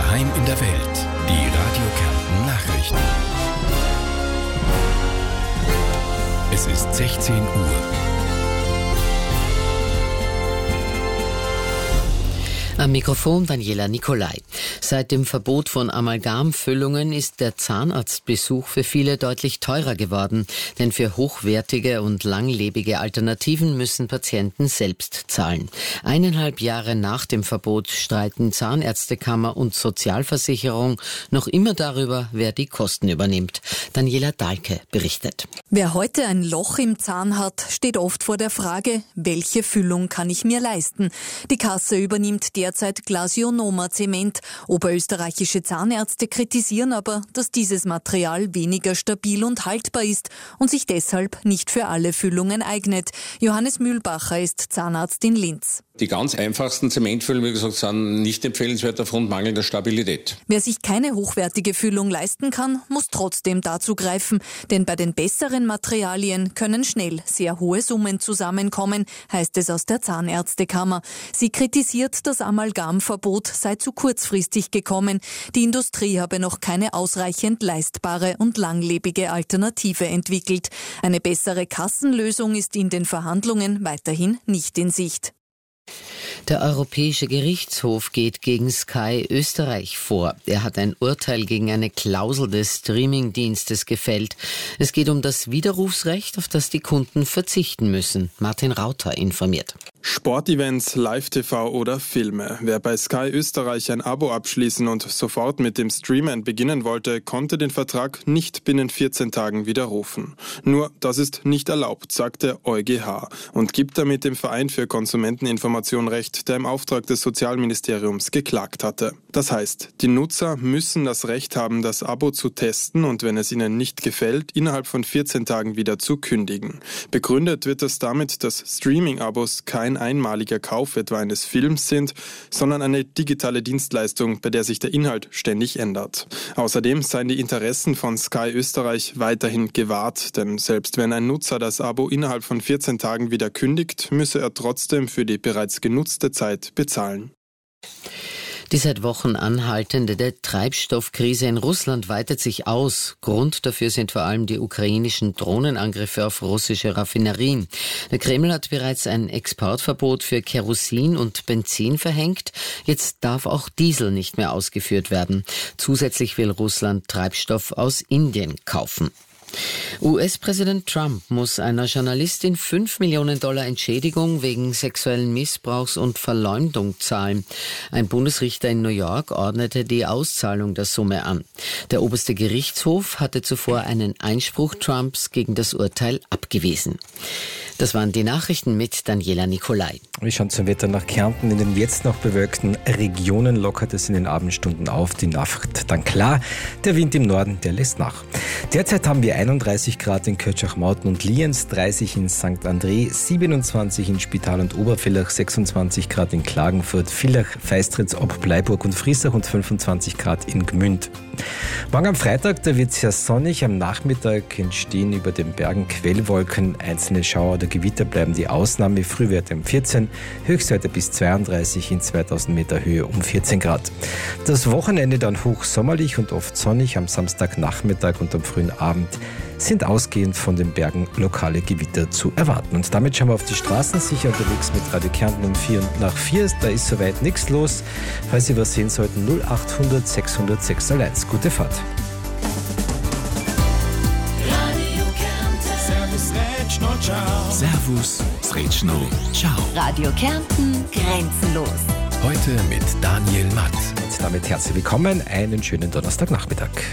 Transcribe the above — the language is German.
Daheim in der Welt. Die Radio Kärnten Nachrichten. Es ist 16 Uhr. Am Mikrofon Daniela Nicolai. Seit dem Verbot von Amalgamfüllungen ist der Zahnarztbesuch für viele deutlich teurer geworden. Denn für hochwertige und langlebige Alternativen müssen Patienten selbst zahlen. 1,5 Jahre nach dem Verbot streiten Zahnärztekammer und Sozialversicherung noch immer darüber, wer die Kosten übernimmt. Daniela Dahlke berichtet. Wer heute ein Loch im Zahn hat, steht oft vor der Frage, welche Füllung kann ich mir leisten? Die Kasse übernimmt derzeit Glasionoma-Zement. Oberösterreichische Zahnärzte kritisieren aber, dass dieses Material weniger stabil und haltbar ist und sich deshalb nicht für alle Füllungen eignet. Johannes Mühlbacher ist Zahnarzt in Linz. Die ganz einfachsten Zementfüllungen, wie gesagt, sind nicht empfehlenswert aufgrund mangelnder Stabilität. Wer sich keine hochwertige Füllung leisten kann, muss trotzdem dazu greifen. Denn bei den besseren Materialien können schnell sehr hohe Summen zusammenkommen, heißt es aus der Zahnärztekammer. Sie kritisiert, das Amalgamverbot sei zu kurzfristig gekommen. Die Industrie habe noch keine ausreichend leistbare und langlebige Alternative entwickelt. Eine bessere Kassenlösung ist in den Verhandlungen weiterhin nicht in Sicht. Der Europäische Gerichtshof geht gegen Sky Österreich vor. Er hat ein Urteil gegen eine Klausel des Streamingdienstes gefällt. Es geht um das Widerrufsrecht, auf das die Kunden verzichten müssen. Martin Rauter informiert. Sportevents, Live-TV oder Filme. Wer bei Sky Österreich ein Abo abschließen und sofort mit dem Streamen beginnen wollte, konnte den Vertrag nicht binnen 14 Tagen widerrufen. Nur, das ist nicht erlaubt, sagt der EuGH und gibt damit dem Verein für Konsumenteninformation Recht, der im Auftrag des Sozialministeriums geklagt hatte. Das heißt, die Nutzer müssen das Recht haben, das Abo zu testen und wenn es ihnen nicht gefällt, innerhalb von 14 Tagen wieder zu kündigen. Begründet wird das damit, dass Streaming-Abos kein einmaliger Kauf etwa eines Films sind, sondern eine digitale Dienstleistung, bei der sich der Inhalt ständig ändert. Außerdem seien die Interessen von Sky Österreich weiterhin gewahrt, denn selbst wenn ein Nutzer das Abo innerhalb von 14 Tagen wieder kündigt, müsse er trotzdem für die bereits genutzte Zeit bezahlen. Die seit Wochen anhaltende Treibstoffkrise in Russland weitet sich aus. Grund dafür sind vor allem die ukrainischen Drohnenangriffe auf russische Raffinerien. Der Kreml hat bereits ein Exportverbot für Kerosin und Benzin verhängt. Jetzt darf auch Diesel nicht mehr ausgeführt werden. Zusätzlich will Russland Treibstoff aus Indien kaufen. US-Präsident Trump muss einer Journalistin $5 Millionen Entschädigung wegen sexuellen Missbrauchs und Verleumdung zahlen. Ein Bundesrichter in New York ordnete die Auszahlung der Summe an. Der oberste Gerichtshof hatte zuvor einen Einspruch Trumps gegen das Urteil abgewiesen. Das waren die Nachrichten mit Daniela Nicolai. Wir schauen zum Wetter nach Kärnten. In den jetzt noch bewölkten Regionen lockert es in den Abendstunden auf. Die Nacht dann klar. Der Wind im Norden, der lässt nach. Derzeit haben wir 31 Grad in Kötschach-Mauten und Lienz, 30 in St. André, 27 in Spital und Obervillach, 26 Grad in Klagenfurt, Villach, Feistritz, Ob, Bleiburg und Friesach und 25 Grad in Gmünd. Morgen am Freitag, da wird es sehr sonnig. Am Nachmittag entstehen über den Bergen Quellwolken. Einzelne Schauer oder Gewitter bleiben die Ausnahme. Frühwerte um 14, Höchstwerte bis 32 in 2000 Meter Höhe um 14 Grad. Das Wochenende dann hochsommerlich und oft sonnig. Am Samstagnachmittag und am frühen Abend sind ausgehend von den Bergen lokale Gewitter zu erwarten. Und damit schauen wir auf die Straßen, sicher unterwegs mit Radio Kärnten um 4 und nach 4. Da ist soweit nichts los. Falls Sie was sehen sollten, 0800 600 601. Gute Fahrt. Servus, Sretschno, ciao. Radio Kärnten, grenzenlos. Heute mit Daniel Matt. Und damit herzlich willkommen, einen schönen Donnerstagnachmittag.